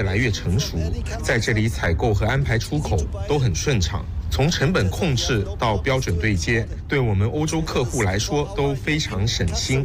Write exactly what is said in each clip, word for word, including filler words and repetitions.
来越成熟，在这里采购和安排出口都很顺畅。从成本控制到标准对接，对我们欧洲客户来说都非常省心。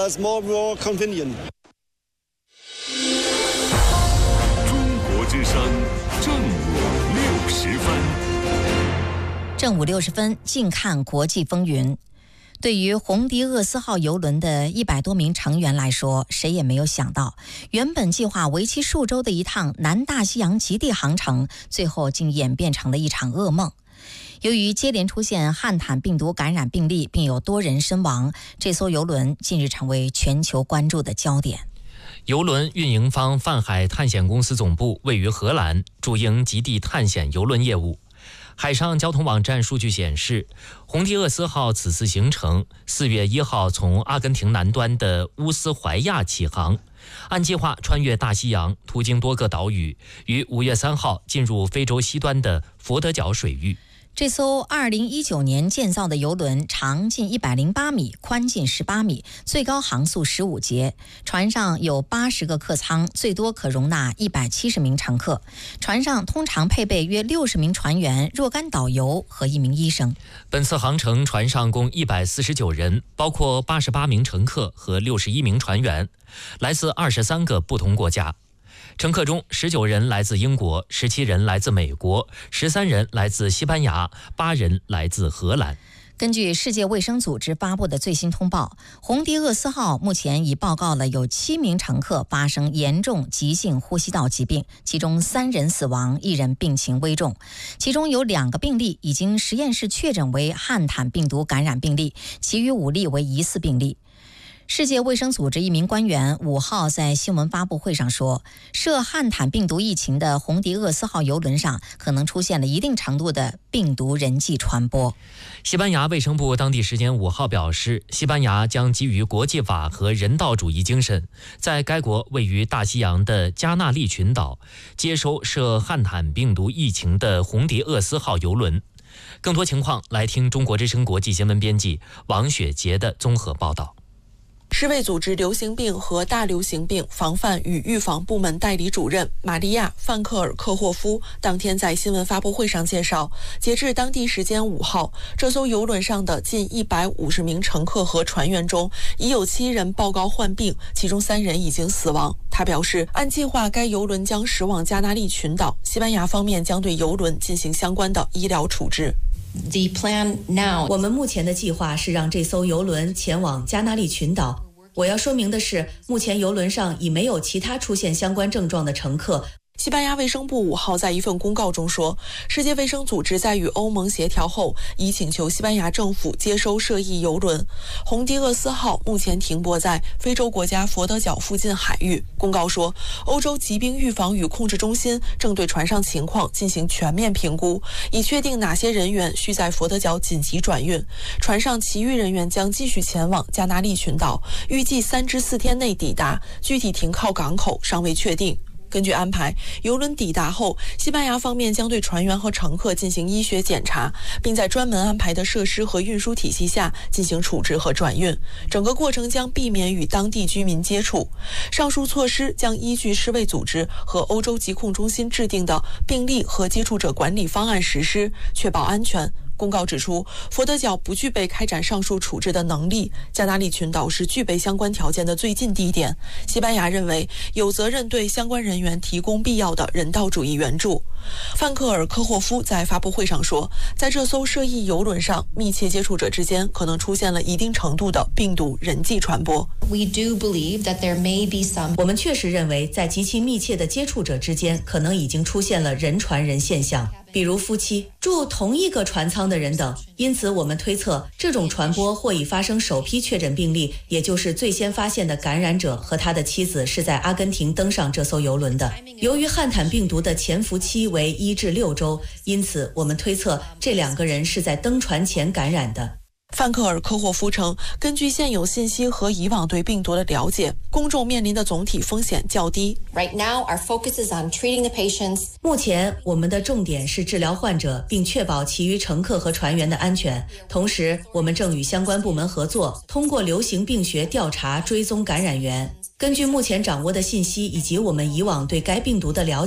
中国之声正午六十分， 正午六十分，静看国际风云。对于红迪厄斯号邮轮的一百多名成员来说，谁也没有想到，原本计划为期数周的一趟南大西洋极地航程，最后竟演变成了一场噩梦。由于接连出现汉坦病毒感染病例，并有多人身亡，这艘邮轮近日成为全球关注的焦点。 邮轮运营方泛海探险公司总部位于荷兰，主营极地探险邮轮业务。海上交通网站数据显示，红迪厄斯号此次行程四月一号从阿根廷南端的乌斯怀亚起航，按计划穿越大西洋，途经多个岛屿，于五月三号进入非洲西端的佛得角水域。 这艘二零一九年建造的邮轮长近一百零八米，宽近十八米，最高航速十五节。船上有八十个客舱，最多可容纳一百七十名乘客。船上通常配备约六十名船员、若干导游和一名医生。 本次航程船上共一百四十九人，包括八十八名乘客和六十一名船员，来自二十三个不同国家。乘客中十九人来自英国，十七人来自美国，十三人来自西班牙，八人来自荷兰。 根据世界卫生组织发布的最新通报，红迪厄斯号目前已报告了有七名乘客发生严重急性呼吸道疾病，其中三人死亡，一人病情危重。其中有两个病例已经实验室确诊为汉坦病毒感染病例，其余五例为疑似病例。世界卫生组织一名官员五号在新闻发布会上说，涉汉坦病毒疫情的红迪厄斯号邮轮上可能出现了一定程度的病毒人际传播。 西班牙卫生部当地时间五号表示，西班牙将基于国际法和人道主义精神，在该国位于大西洋的加那利群岛接收涉汉坦病毒疫情的红迪厄斯号邮轮。更多情况来听中国之声国际新闻编辑王雪杰的综合报道。 世卫组织流行病和大流行病防范与预防部门代理主任玛利亚·范克尔科霍夫当天在新闻发布会上介绍，截至当地时间五号，这艘邮轮上的近一百五十名乘客和船员中，已有七人报告患病，其中三人已经死亡。他表示，按计划，该邮轮将驶往加那利群岛，西班牙方面将对邮轮进行相关的医疗处置。 The plan now， 我们目前的计划是让这艘邮轮前往加那利群岛。我要说明的是，目前邮轮上已没有其他出现相关症状的乘客。 西班牙卫生部五号在一份公告中说，世界卫生组织在与欧盟协调后，已请求西班牙政府接收涉疫邮轮红迪厄斯号，目前停泊在非洲国家佛得角附近海域。公告说，欧洲疾病预防与控制中心正对船上情况进行全面评估，以确定哪些人员需在佛得角紧急转运。船上其余人员将继续前往加那利群岛，预计三至四天内抵达，具体停靠港口尚未确定。根据安排，邮轮抵达后，西班牙方面将对船员和乘客进行医学检查，并在专门安排的设施和运输体系下进行处置和转运。整个过程将避免与当地居民接触。上述措施将依据世卫组织和欧洲疾控中心制定的病例和接触者管理方案实施，确保安全。公告指出，佛得角不具备开展上述处置的能力，加那利群岛是具备相关条件的最近地点。西班牙认为有责任对相关人员提供必要的人道主义援助。范克尔科霍夫在发布会上说，在这艘涉疫邮轮上，密切接触者之间可能出现了一定程度的病毒人际传播。 We do believe that there may be some。我们确实认为，在极其密切的接触者之间，可能已经出现了人传人现象。比如夫妻住同一个船舱的人等，因此我们推测这种传播或已发生首批确诊病例，也就是最先发现的感染者和他的妻子是在阿根廷登上这艘邮轮的。由于汉坦病毒的潜伏期为一至六周，因此我们推测这两个人是在登船前感染的。 范克尔科霍夫称，根据现有信息和以往对病毒的了解，公众面临的总体风险较低。 Right now, our focus is on treating the patients. 目前，我们的重点是治疗患者，并确保其余乘客和船员的安全。同时，我们正与相关部门合作，通过流行病学调查追踪感染源。根据目前掌握的信息以及我们以往对该病毒的了解，